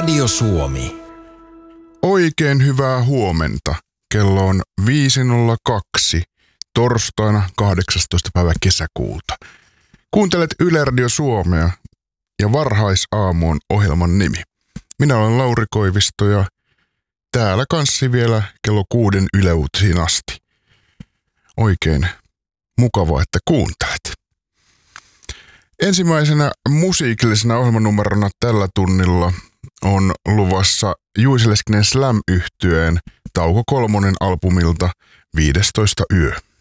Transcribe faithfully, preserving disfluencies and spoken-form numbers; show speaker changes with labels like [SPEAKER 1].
[SPEAKER 1] Radio Suomi.
[SPEAKER 2] Oikein hyvää huomenta. Kello on viisi nolla kaksi, torstaina kahdeksastoista päivä kesäkuuta. Kuuntelet Yle Radio Suomea ja Varhaisaamu on ohjelman nimi. Minä olen Lauri Koivisto ja täällä kanssi vielä kello kuuden Yle Uutisiin asti. Oikein mukavaa, että kuuntelet. Ensimmäisenä musiikillisena ohjelmanumerona tällä tunnilla on luvassa Juice Leskinen Slam-yhtyeen Tauko Kolmonen albumilta viidestoista yö.